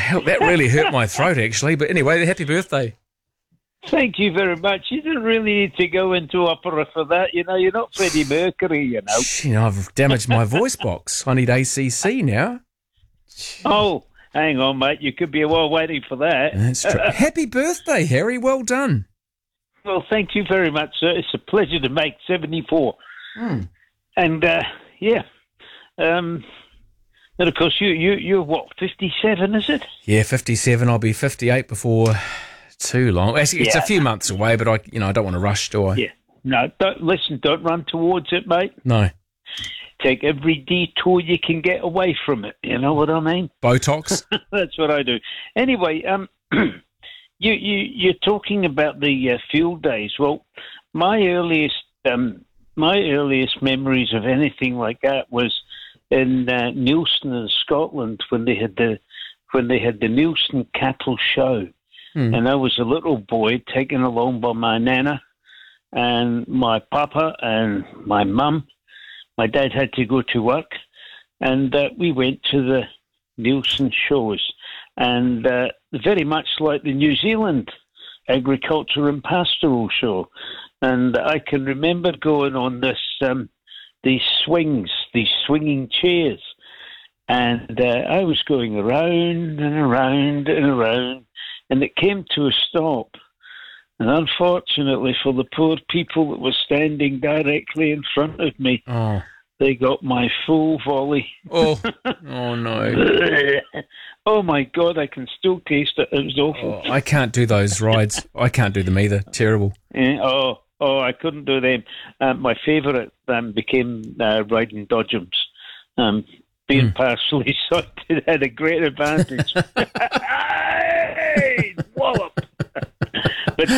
That really hurt my throat, actually. But anyway, happy birthday. Thank you very much. You didn't really need to go into opera for that. You're not Freddie Mercury, I've damaged my voice box. I need ACC now. Oh, hang on, mate. You could be a while waiting for that. That's true. Happy birthday, Harry. Well done. Well, thank you very much, sir. It's a pleasure to make 74. And, and of course, you're what, 57, is it? Yeah, 57. I'll be 58 before too long. Actually, it's a few months away, but I don't want to rush, do I? Yeah. No, don't run towards it, mate. No. Take every detour you can get away from it. You know what I mean? Botox? That's what I do. Anyway, you're talking about the field days. Well, my earliest memories of anything like that was in Neilson in Scotland when they had the Neilson Cattle Show, and I was a little boy taken along by my nana and my papa and my mum. My dad had to go to work, and we went to the Neilson shows, and very much like the New Zealand Agriculture and Pastoral Show. And I can remember going on these swinging chairs, and I was going around and around and around, and it came to a stop. And unfortunately for the poor people that were standing directly in front of me, they got my full volley. Oh no. Oh, my God, I can still taste it. It was awful. I can't do those rides. I can't do them either. Terrible. Yeah, I couldn't do them. My favourite became riding dodgems. Being partially sighted had a great advantage. Hey, wallop! But,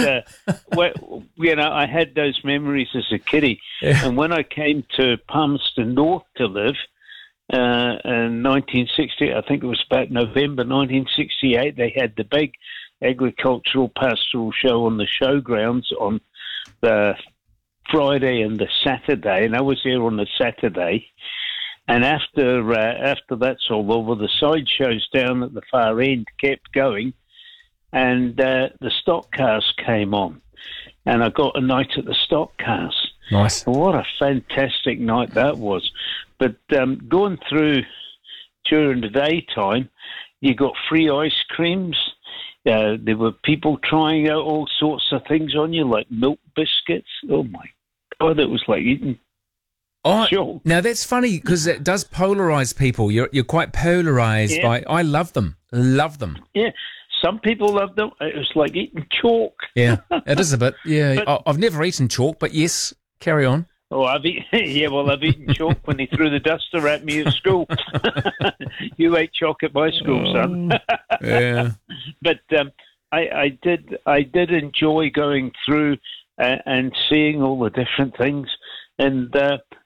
I had those memories as a kiddie. Yeah. And when I came to Palmerston North to live in 1960, I think it was about November 1968, they had the big agricultural pastoral show on the showgrounds on the Friday and the Saturday, and I was there on the Saturday. And after that's all over, the side shows down at the far end kept going, and the stock cars came on, and I got a night at the stock cars. Nice. What a fantastic night that was. But going through during the daytime, you got free ice creams. There were people trying out all sorts of things on you, like milk biscuits. Oh, my God, it was like eating. Oh, sure. Now, that's funny because it does polarize people. You're quite polarized by... I love them. Love them. Yeah. Some people love them. It was like eating chalk. Yeah, it is a bit. Yeah, but, I've never eaten chalk, but yes, carry on. Oh, I've eaten chalk when they threw the duster at me at school. You ate chalk at my school, son. Yeah. But I did enjoy going through and seeing all the different things. And